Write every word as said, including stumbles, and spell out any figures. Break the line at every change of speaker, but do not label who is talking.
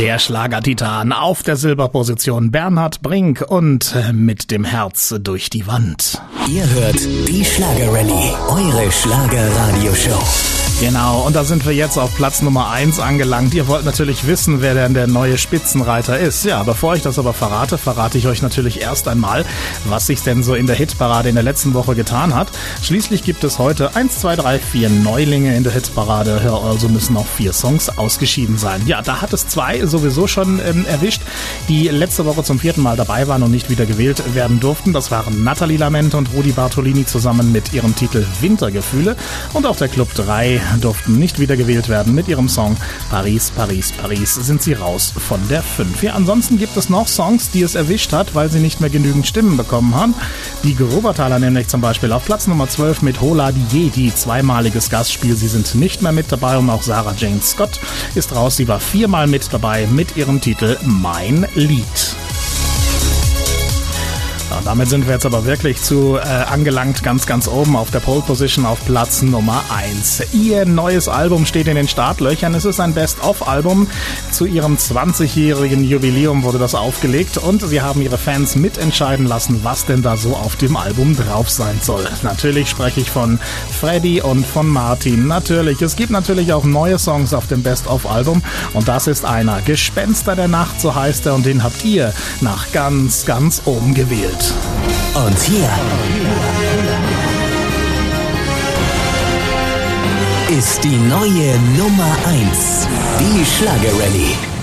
Der Schlagertitan auf der Silberposition Bernhard Brink und mit dem Herz durch die Wand.
Ihr hört die Schlager-Rallye, eure Schlager-Radio-Show.
Genau, und da sind wir jetzt auf Platz Nummer eins angelangt. Ihr wollt natürlich wissen, wer denn der neue Spitzenreiter ist. Ja, bevor ich das aber verrate, verrate ich euch natürlich erst einmal, was sich denn so in der Hitparade in der letzten Woche getan hat. Schließlich gibt es heute eins, zwei, drei, vier Neulinge in der Hitparade. Also müssen auch vier Songs ausgeschieden sein. Ja, da hat es zwei sowieso schon ähm, erwischt, die letzte Woche zum vierten Mal dabei waren und nicht wieder gewählt werden durften. Das waren Nathalie Lament und Rudi Bartolini zusammen mit ihrem Titel Wintergefühle. Und auch der Club drei durften nicht wiedergewählt werden. Mit ihrem Song Paris, Paris, Paris sind sie raus von der fünf. Ja, ansonsten gibt es noch Songs, die es erwischt hat, weil sie nicht mehr genügend Stimmen bekommen haben. Die Grubertaler nämlich zum Beispiel auf Platz Nummer zwölf mit Hola die Jedi, zweimaliges Gastspiel. Sie sind nicht mehr mit dabei und auch Sarah Jane Scott ist raus. Sie war viermal mit dabei mit ihrem Titel Mein Lied. Und damit sind wir jetzt aber wirklich zu äh, angelangt, ganz, ganz oben auf der Pole Position auf Platz Nummer eins. Ihr neues Album steht in den Startlöchern. Es ist ein Best-of-Album. Zu ihrem zwanzigjährigen Jubiläum wurde das aufgelegt und sie haben ihre Fans mitentscheiden lassen, was denn da so auf dem Album drauf sein soll. Natürlich spreche ich von Freddy und von Martin. Natürlich, es gibt natürlich auch neue Songs auf dem Best-of-Album und das ist einer. Gespenster der Nacht, so heißt er, und den habt ihr nach ganz, ganz oben gewählt.
Und hier ist die neue Nummer eins, die Schlager-Rallye.